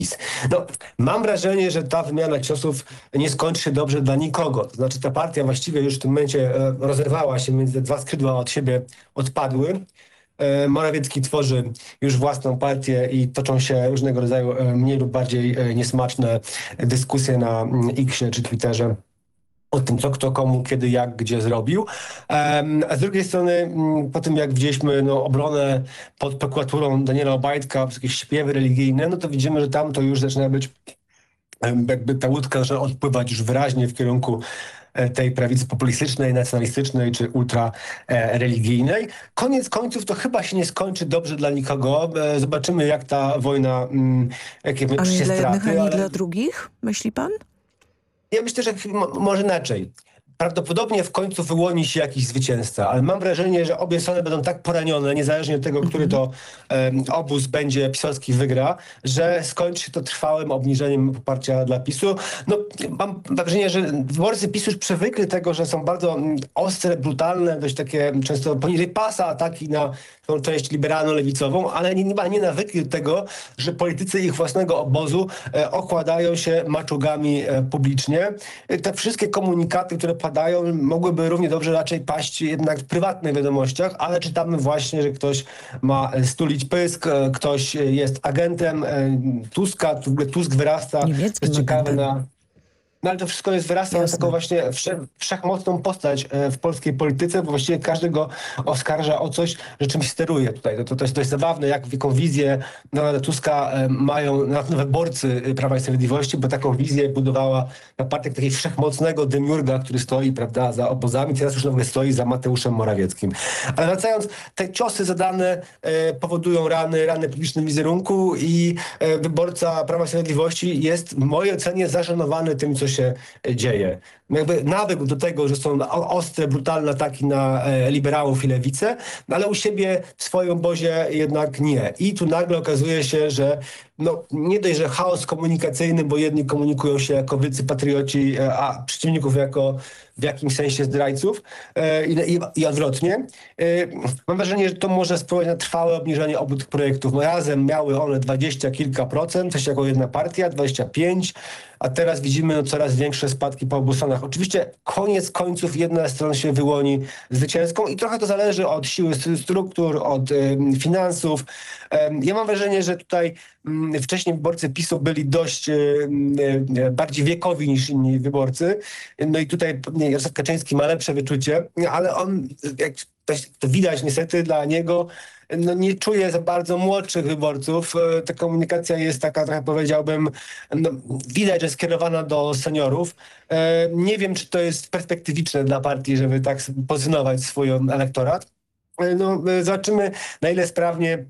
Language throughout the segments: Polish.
PiS. No, mam wrażenie, że ta wymiana ciosów nie skończy się dobrze dla nikogo. To znaczy ta partia właściwie już w tym momencie rozerwała się, między dwa skrzydła od siebie odpadły. Morawiecki tworzy już własną partię i toczą się różnego rodzaju mniej lub bardziej niesmaczne dyskusje na X-ie czy Twitterze o tym, co kto komu, kiedy, jak, gdzie zrobił. A z drugiej strony, po tym jak widzieliśmy obronę pod prokuraturą Daniela Obajtka, jakieś śpiewy religijne, no to widzimy, że tam to już zaczyna być, jakby ta łódka zaczyna odpływać już wyraźnie w kierunku tej prawicy populistycznej, nacjonalistycznej czy ultra religijnej. Koniec końców to chyba się nie skończy dobrze dla nikogo. Zobaczymy, jak ta wojna, jakie Ani się dla jednych, straty. ani dla drugich, myśli pan? Ja myślę, że może inaczej. Prawdopodobnie w końcu wyłoni się jakiś zwycięzca, ale mam wrażenie, że obie strony będą tak poranione, niezależnie od tego, który to obóz będzie pisowski wygra, że skończy się to trwałym obniżeniem poparcia dla PiS-u. No, mam wrażenie, że wyborcy PiS-u już przywykli tego, że są bardzo ostre, brutalne, dość takie często poniżej pasa ataki na tą część liberalno-lewicową, ale nie nawykli do tego, że politycy ich własnego obozu okładają się maczugami publicznie. Te wszystkie komunikaty, które padają, mogłyby równie dobrze raczej paść jednak w prywatnych wiadomościach, ale czytamy właśnie, że ktoś ma stulić pysk, ktoś jest agentem Tuska, w ogóle Tusk wyrasta. Niemieckim to jest ciekawe agentem. No ale to wszystko jest wyrasta na taką właśnie wszechmocną postać w polskiej polityce, bo właściwie każdy go oskarża o coś, że czymś steruje tutaj. To jest dość zabawne, jaką wizję Donalda Tuska mają nawet wyborcy Prawa i Sprawiedliwości, bo taką wizję budowała ta partia takiego wszechmocnego demiurga, który stoi, prawda, za obozami, teraz już nawet stoi za Mateuszem Morawieckim. Ale wracając, te ciosy zadane powodują rany publicznym wizerunku i wyborca Prawa i Sprawiedliwości jest w mojej ocenie zażenowany tym, co się dzieje. Jakby nawykł do tego, że są ostre, brutalne ataki na liberałów i lewicę, no ale u siebie w swoim obozie jednak nie. I tu nagle okazuje się, że nie dość, że chaos komunikacyjny, bo jedni komunikują się jako wielcy patrioci, a przeciwników jako w jakimś sensie zdrajców i odwrotnie. Mam wrażenie, że to może wpływać na trwałe obniżenie obu tych projektów. No razem miały one 20 kilka procent, coś jako jedna partia, 25%, a teraz widzimy coraz większe spadki po obu stronach. Oczywiście koniec końców jedna z stron się wyłoni zwycięską i trochę to zależy od siły struktur, od finansów. Ja mam wrażenie, że tutaj wcześniej wyborcy PiS-u byli dość bardziej wiekowi niż inni wyborcy. No i tutaj Jarosław Kaczyński ma lepsze wyczucie, ale on, jak to widać niestety dla niego, nie czuje za bardzo młodszych wyborców. Ta komunikacja jest taka, trochę powiedziałbym, widać, że skierowana do seniorów. Nie wiem, czy to jest perspektywiczne dla partii, żeby tak pozycjonować swój elektorat. Zobaczymy, na ile sprawnie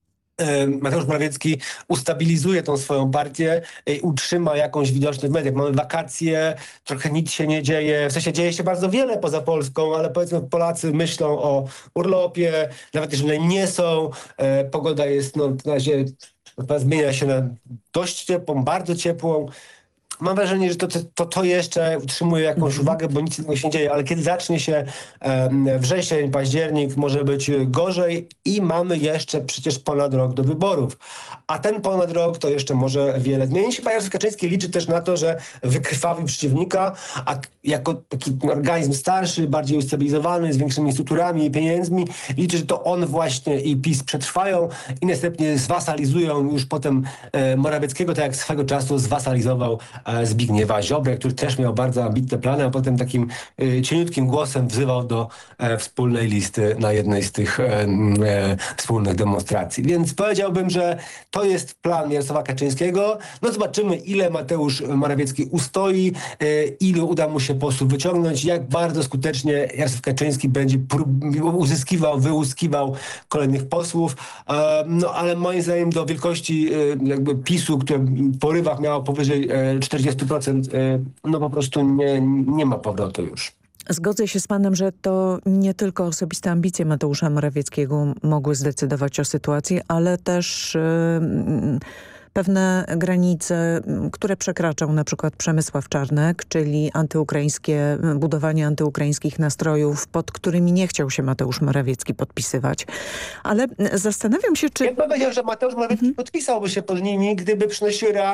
Mateusz Morawiecki ustabilizuje tą swoją partię i utrzyma jakąś widoczność w mediach. Mamy wakacje, trochę nic się nie dzieje. W sensie dzieje się bardzo wiele poza Polską, ale powiedzmy Polacy myślą o urlopie, nawet jeżeli nie są. Pogoda jest na razie zmienia się na dość ciepłą, bardzo ciepłą. Mam wrażenie, że to jeszcze utrzymuje jakąś uwagę, bo nic innego się nie dzieje, ale kiedy zacznie się wrzesień, październik, może być gorzej i mamy jeszcze przecież ponad rok do wyborów. A ten ponad rok to jeszcze może wiele zmienić. Chyba Jarosław Kaczyński liczy też na to, że wykrwawi przeciwnika, a jako taki organizm starszy, bardziej ustabilizowany, z większymi strukturami i pieniędzmi, liczy, że to on właśnie i PiS przetrwają i następnie zwasalizują już potem Morawieckiego, tak jak swego czasu zwasalizował Zbigniewa Ziobrę, który też miał bardzo ambitne plany, a potem takim cieniutkim głosem wzywał do wspólnej listy na jednej z tych wspólnych demonstracji. Więc powiedziałbym, że to jest plan Jarosława Kaczyńskiego. No zobaczymy, ile Mateusz Morawiecki ustoi, ile uda mu się posłów wyciągnąć, jak bardzo skutecznie Jarosław Kaczyński będzie wyłuskiwał kolejnych posłów. Ale moim zdaniem do wielkości jakby PiS-u, które w porywach miało powyżej 40%, po prostu nie ma powrotu już. Zgodzę się z panem, że to nie tylko osobiste ambicje Mateusza Morawieckiego mogły zdecydować o sytuacji, ale też pewne granice, które przekraczał na przykład Przemysław Czarnek, czyli budowanie antyukraińskich nastrojów, pod którymi nie chciał się Mateusz Morawiecki podpisywać. Ale zastanawiam się, czy... Ja bym powiedział, że Mateusz Morawiecki podpisałby się pod nimi, gdyby przynosiły